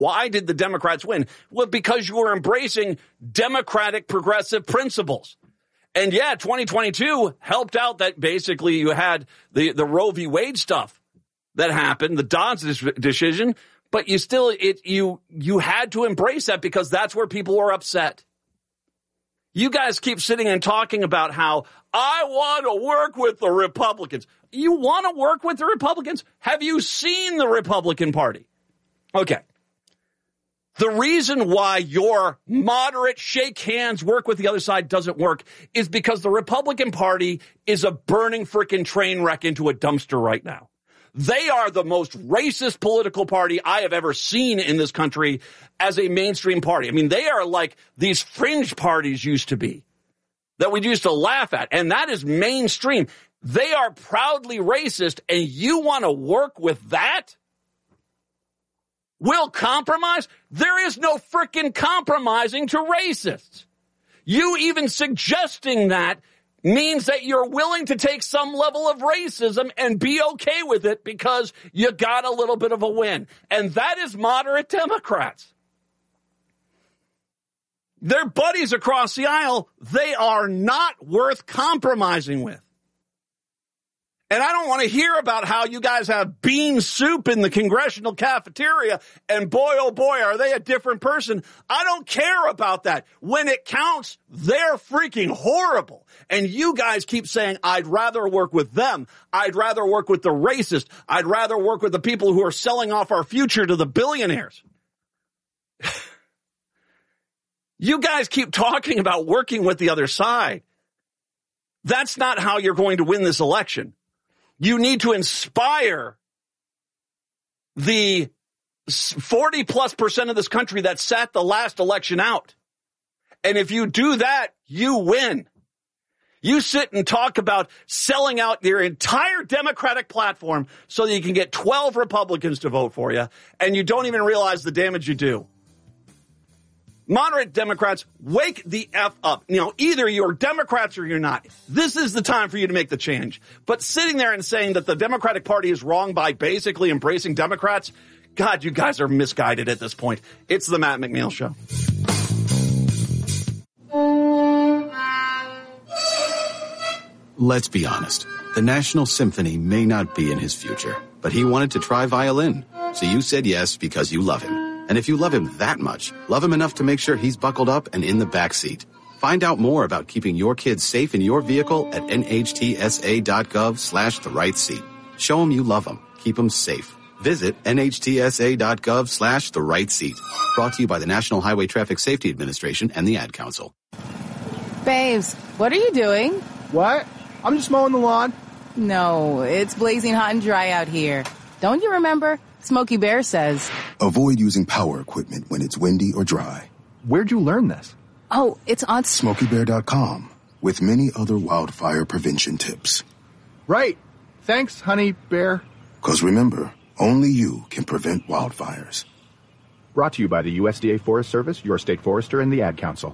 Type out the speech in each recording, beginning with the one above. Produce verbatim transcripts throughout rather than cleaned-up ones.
Why did the Democrats win? Well, because you were embracing democratic progressive principles. And yeah, twenty twenty-two helped out that basically you had the, the Roe v. Wade stuff that happened, the Dobbs decision, but you still, it, you, you had to embrace that because that's where people were upset. You guys keep sitting and talking about how I want to work with the Republicans. You want to work with the Republicans? Have you seen the Republican Party? Okay. The reason why your moderate shake hands work with the other side doesn't work is because the Republican Party is a burning frickin' train wreck into a dumpster right now. They are the most racist political party I have ever seen in this country as a mainstream party. I mean, they are like these fringe parties used to be that we used to laugh at, and that is mainstream. They are proudly racist, and you want to work with that? Will compromise? There is no frickin' compromising to racists. You even suggesting that means that you're willing to take some level of racism and be okay with it because you got a little bit of a win. And that is moderate Democrats. They're buddies across the aisle. They are not worth compromising with. And I don't want to hear about how you guys have bean soup in the congressional cafeteria, and boy, oh boy, are they a different person. I don't care about that. When it counts, they're freaking horrible. And you guys keep saying, I'd rather work with them. I'd rather work with the racist. I'd rather work with the people who are selling off our future to the billionaires. You guys keep talking about working with the other side. That's not how you're going to win this election. You need to inspire the forty plus percent of this country that sat the last election out. And if you do that, you win. You sit and talk about selling out your entire Democratic platform so that you can get twelve Republicans to vote for you, and you don't even realize the damage you do. Moderate Democrats, wake the F up. You know, either you're Democrats or you're not. This is the time for you to make the change. But sitting there and saying that the Democratic Party is wrong by basically embracing Democrats, God, you guys are misguided at this point. It's the Matt McNeil Show. Let's be honest. The National Symphony may not be in his future, but he wanted to try violin. So you said yes because you love him. And if you love him that much, love him enough to make sure he's buckled up and in the back seat. Find out more about keeping your kids safe in your vehicle at nhtsa.gov slash the right seat. Show him you love him. Keep him safe. Visit nhtsa.gov slash the right seat. Brought to you by the National Highway Traffic Safety Administration and the Ad Council. Babes, what are you doing? What? I'm just mowing the lawn. No, it's blazing hot and dry out here. Don't you remember? Smokey Bear says, avoid using power equipment when it's windy or dry. Where'd you learn this? Oh, it's on smokey bear dot com with many other wildfire prevention tips. Right. Thanks, honey bear. Because remember, only you can prevent wildfires. Brought to you by the U S D A Forest Service, your state forester, and the Ad Council.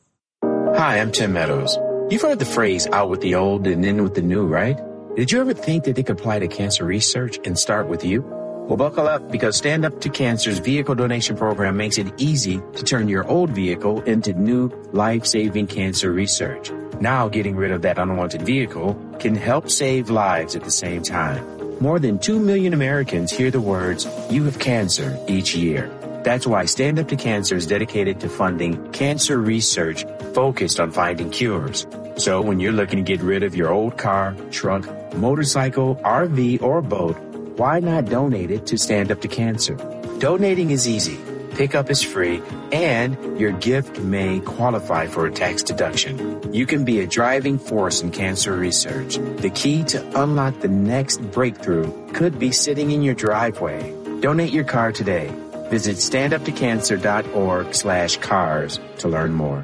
Hi, I'm Tim Meadows. You've heard the phrase out with the old and in with the new, right? Did you ever think that they could apply to cancer research and start with you? Well, buckle up, because Stand Up to Cancer's vehicle donation program makes it easy to turn your old vehicle into new life-saving cancer research. Now, getting rid of that unwanted vehicle can help save lives at the same time. More than two million Americans hear the words, "You have cancer," each year. That's why Stand Up to Cancer is dedicated to funding cancer research focused on finding cures. So when you're looking to get rid of your old car, truck, motorcycle, R V, or boat, why not donate it to Stand Up to Cancer? Donating is easy, pickup is free, and your gift may qualify for a tax deduction. You can be a driving force in cancer research. The key to unlock the next breakthrough could be sitting in your driveway. Donate your car today. Visit standuptocancer.org slash cars to learn more.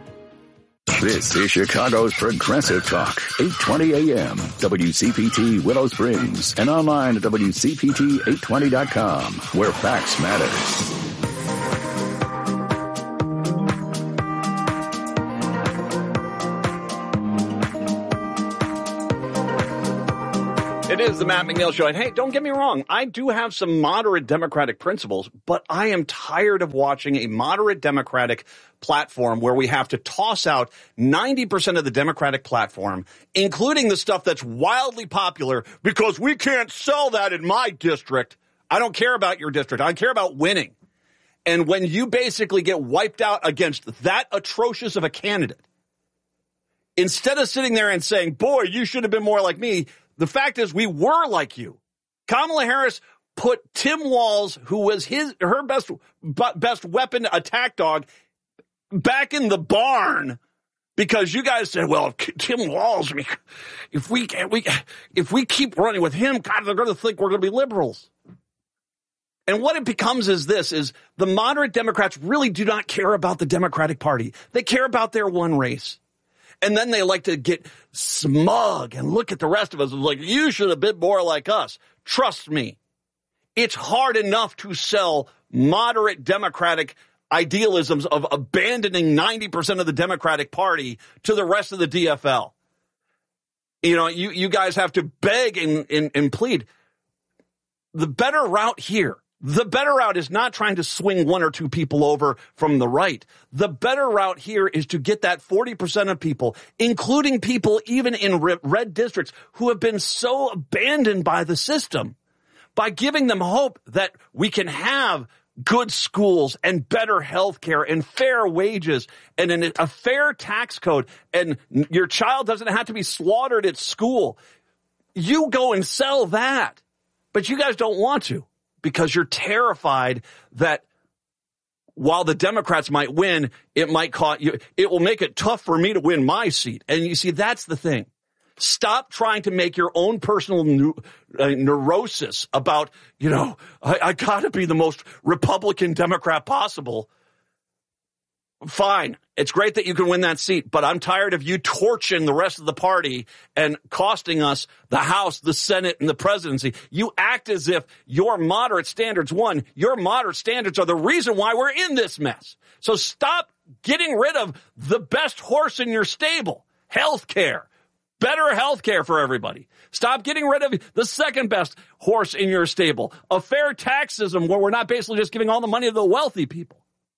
This is Chicago's Progressive Talk, eight twenty A M, W C P T Willow Springs, and online at W C P T eight twenty dot com, where facts matter. It is the Matt McNeil Show. And hey, don't get me wrong. I do have some moderate Democratic principles, but I am tired of watching a moderate Democratic platform where we have to toss out ninety percent of the Democratic platform, including the stuff that's wildly popular, because we can't sell that in my district. I don't care about your district. I care about winning. And when you basically get wiped out against that atrocious of a candidate, instead of sitting there and saying, boy, you should have been more like me, the fact is we were like you. Kamala Harris put Tim Walz, who was his her best best weapon attack dog, back in the barn because you guys said, well, if Tim Walz, if we, we, if we keep running with him, God, they're going to think we're going to be liberals. And what it becomes is this, is the moderate Democrats really do not care about the Democratic Party. They care about their one race. And then they like to get smug and look at the rest of us and like, you should have been more like us. Trust me, it's hard enough to sell moderate Democratic idealisms of abandoning ninety percent of the Democratic Party to the rest of the D F L. You know, you, you guys have to beg and, and, and plead. The better route here, the better route is not trying to swing one or two people over from the right. The better route here is to get that forty percent of people, including people even in red districts who have been so abandoned by the system, by giving them hope that we can have good schools and better health care and fair wages and an, a fair tax code, and your child doesn't have to be slaughtered at school. You go and sell that. But you guys don't want to because you're terrified that while the Democrats might win, it might cause you, it will make it tough for me to win my seat. And you see, that's the thing. Stop trying to make your own personal neu- uh, neurosis about, you know, I, I got to be the most Republican Democrat possible. Fine. It's great that you can win that seat, but I'm tired of you torching the rest of the party and costing us the House, the Senate, and the presidency. You act as if your moderate standards won. Your moderate standards are the reason why we're in this mess. So stop getting rid of the best horse in your stable, health care. Better health care for everybody. Stop getting rid of the second best horse in your stable, a fair tax system where we're not basically just giving all the money to the wealthy people.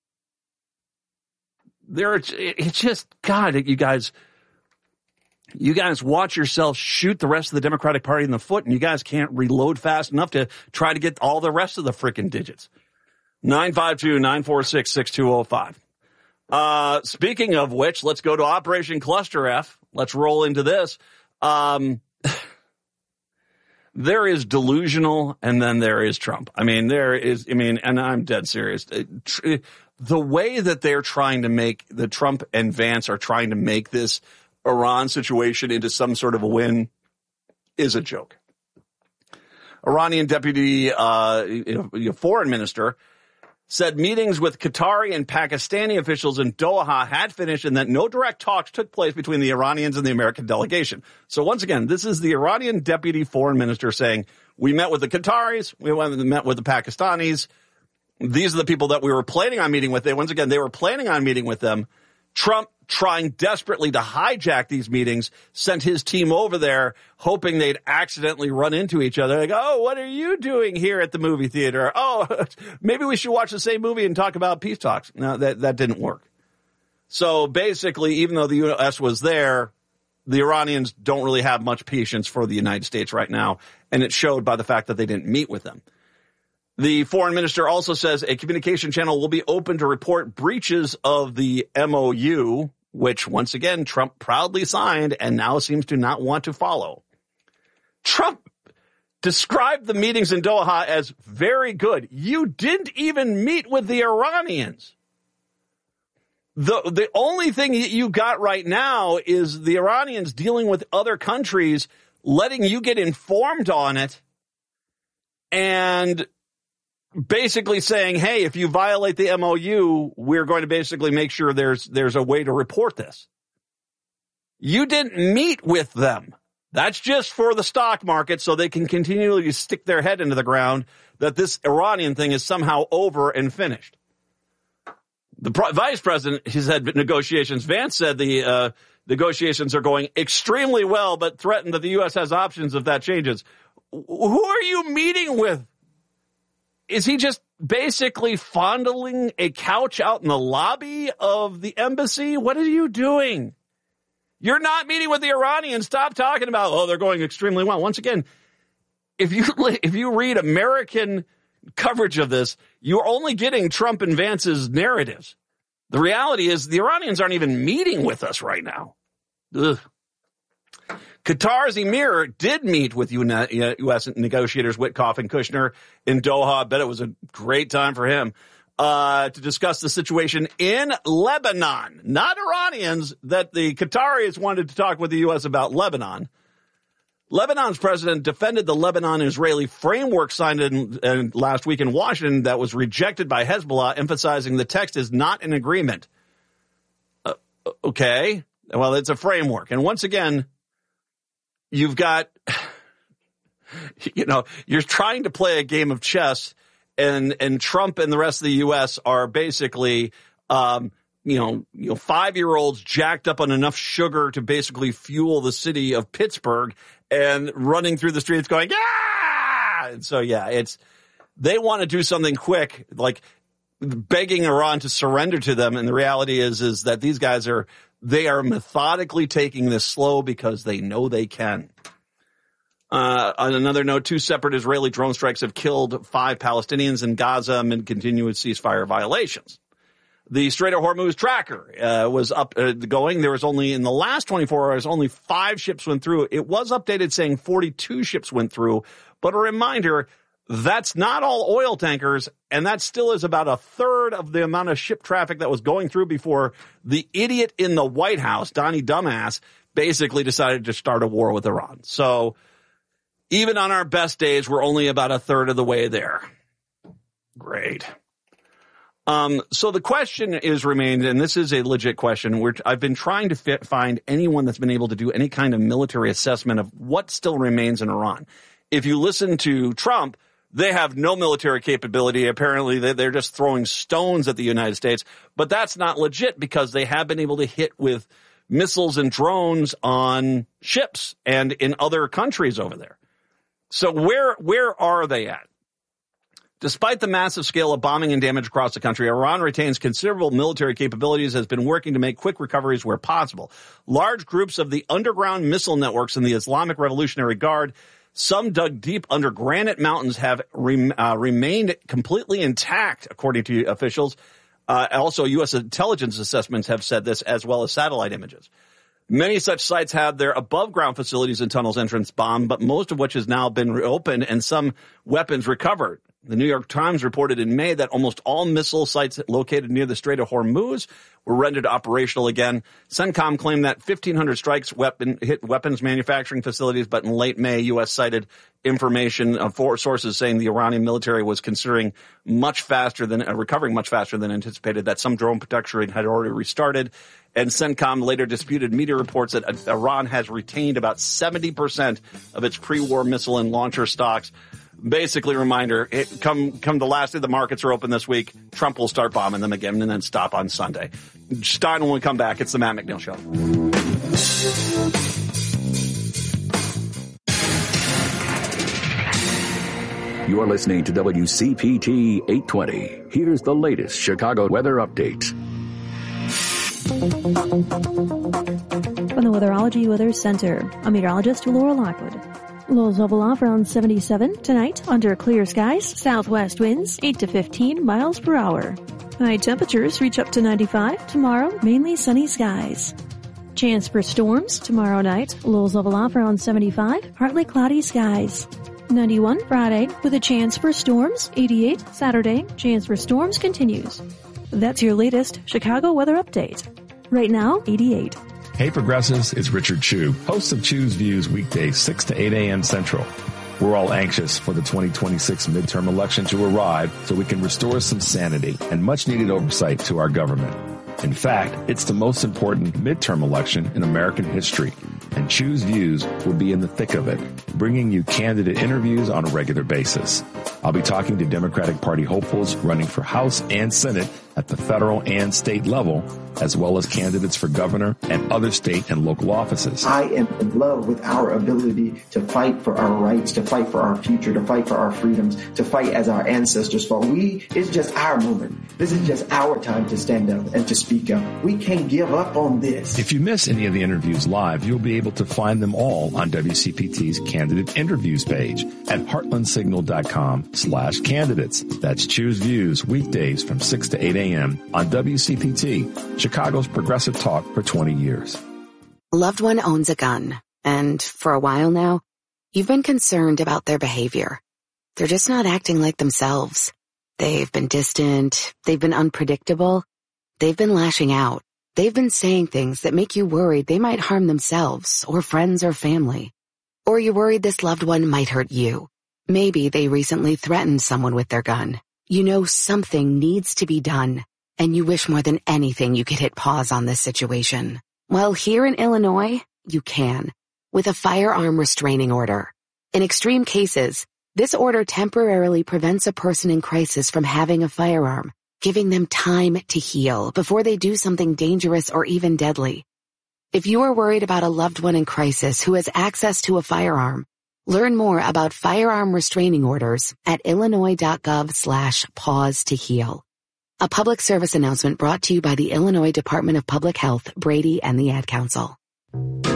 There, it's just, God, you guys, you guys watch yourself shoot the rest of the Democratic Party in the foot, and you guys can't reload fast enough to try to get all the rest of the frickin' digits. nine five two, nine four six, six two zero five. Uh, speaking of which, let's go to Operation Cluster F. Let's roll into this. Um, there is delusional, and then there is Trump. I mean, there is, I mean, and I'm dead serious. The way that they're trying to make, the Trump and Vance are trying to make this Iran situation into some sort of a win is a joke. Iranian deputy uh, foreign minister said meetings with Qatari and Pakistani officials in Doha had finished and that no direct talks took place between the Iranians and the American delegation. So once again, this is the Iranian deputy foreign minister saying, we met with the Qataris, we met with the Pakistanis. These are the people that we were planning on meeting with. They, once again, they were planning on meeting with them. Trump, trying desperately to hijack these meetings, sent his team over there hoping they'd accidentally run into each other. Like, oh, what are you doing here at the movie theater? Oh, maybe we should watch the same movie and talk about peace talks. No, that, that didn't work. So basically, even though the U S was there, the Iranians don't really have much patience for the United States right now, and it showed by the fact that they didn't meet with them. The foreign minister also says a communication channel will be open to report breaches of the M O U, which, once again, Trump proudly signed and now seems to not want to follow. Trump described the meetings in Doha as very good. You didn't even meet with the Iranians. The, the only thing you got right now is the Iranians dealing with other countries, letting you get informed on it, and basically saying, hey, if you violate the M O U, we're going to basically make sure there's there's a way to report this. You didn't meet with them. That's just for the stock market so they can continually stick their head into the ground that this Iranian thing is somehow over and finished. The pro- vice president, he said negotiations. Vance said the uh, negotiations are going extremely well, but threatened that the U S has options if that changes. who are you meeting with? Is he just basically fondling a couch out in the lobby of the embassy? What are you doing? You're not meeting with the Iranians. Stop talking about, oh, they're going extremely well. Once again, if you if you read American coverage of this, you're only getting Trump and Vance's narratives. The reality is the Iranians aren't even meeting with us right now. Ugh. Qatar's emir did meet with U S negotiators Witkoff and Kushner in Doha. I bet it was a great time for him uh, to discuss the situation in Lebanon. Not Iranians, that the Qataris wanted to talk with the U S about Lebanon. Lebanon's president defended the Lebanon-Israeli framework signed in, in last week in Washington that was rejected by Hezbollah, emphasizing the text is not an agreement. Uh, okay, well, it's a framework. And once again, you've got, you know, you're trying to play a game of chess, and and Trump and the rest of the U S are basically, um, you know, you know, five-year-olds jacked up on enough sugar to basically fuel the city of Pittsburgh and running through the streets going, ah! And so, yeah, it's, they want to do something quick, like begging Iran to surrender to them. And the reality is, is that these guys are, they are methodically taking this slow because they know they can. Uh, on another note, two separate Israeli drone strikes have killed five Palestinians in Gaza amid continued ceasefire violations. The Strait of Hormuz tracker uh, was up uh, going. There was only, in the last twenty-four hours, only five ships went through. It was updated saying forty-two ships went through. But a reminder, that's not all oil tankers, and that still is about a third of the amount of ship traffic that was going through before the idiot in the White House, Donnie Dumbass, basically decided to start a war with Iran. So even on our best days, we're only about a third of the way there. Great. Um, so the question is remained, and this is a legit question. We're, I've been trying to fit, find anyone that's been able to do any kind of military assessment of what still remains in Iran. If you listen to Trump, they have no military capability. Apparently, they, they're just throwing stones at the United States. But that's not legit because they have been able to hit with missiles and drones on ships and in other countries over there. So where where are they at? Despite the massive scale of bombing and damage across the country, Iran retains considerable military capabilities, has been working to make quick recoveries where possible. Large groups of the underground missile networks in the Islamic Revolutionary Guard, some dug deep under granite mountains, have rem, uh, remained completely intact, according to officials. Uh, also, U S intelligence assessments have said this, as well as satellite images. Many such sites have their above-ground facilities and tunnels entrance bombed, but most of which has now been reopened and some weapons recovered. The New York Times reported in May that almost all missile sites located near the Strait of Hormuz were rendered operational again. CENTCOM claimed that fifteen hundred strikes weapon, hit weapons manufacturing facilities, but in late May, U S cited information of four sources saying the Iranian military was considering much faster than, uh, recovering much faster than anticipated, that some drone production had already restarted. And CENTCOM later disputed media reports that Iran has retained about seventy percent of its pre-war missile and launcher stocks. Basically, reminder, it, come come the last day the markets are open this week, Trump will start bombing them again and then stop on Sunday. Stein will come back. It's the Matt McNeil Show. You're listening to W C P T eight twenty. Here's the latest Chicago weather update. From the Weatherology Weather Center, I'm meteorologist Laura Lockwood. Lows level off around seventy-seven tonight under clear skies. Southwest winds eight to fifteen miles per hour. High temperatures reach up to ninety-five. Tomorrow, mainly sunny skies. Chance for storms tomorrow night. Lows level off around seventy-five. Partly cloudy skies. ninety-one Friday with a chance for storms. eighty-eight Saturday. Chance for storms continues. That's your latest Chicago weather update. Right now, eighty-eight. Hey Progressives, it's Richard Chu, host of Chu's Views weekdays six to eight a.m. Central. We're all anxious for the twenty twenty-six midterm election to arrive so we can restore some sanity and much needed oversight to our government. In fact, it's the most important midterm election in American history, and Chu's Views will be in the thick of it, bringing you candidate interviews on a regular basis. I'll be talking to Democratic Party hopefuls running for House and Senate at the federal and state level, as well as candidates for governor and other state and local offices. I am in love with our ability to fight for our rights, to fight for our future, to fight for our freedoms, to fight as our ancestors fought. We, it's just our moment. This is just our time to stand up and to speak up. We can't give up on this. If you miss any of the interviews live, you'll be able to find them all on W C P T's candidate interviews page at heartlandsignal.com slash candidates. That's Choose Views weekdays from six to eight a.m. on W C P T, Chicago's progressive talk for twenty years. Loved one owns a gun, and for a while now, you've been concerned about their behavior. They're just not acting like themselves. They've been distant, they've been unpredictable, they've been lashing out. They've been saying things that make you worried they might harm themselves or friends or family. Or you're worried this loved one might hurt you. Maybe they recently threatened someone with their gun. You know something needs to be done, and you wish more than anything you could hit pause on this situation. Well, here in Illinois, you can, with a firearm restraining order. In extreme cases, this order temporarily prevents a person in crisis from having a firearm, giving them time to heal before they do something dangerous or even deadly. If you are worried about a loved one in crisis who has access to a firearm, learn more about firearm restraining orders at illinois.gov slash pause to heal. A public service announcement brought to you by the Illinois Department of Public Health, Brady, and the Ad Council.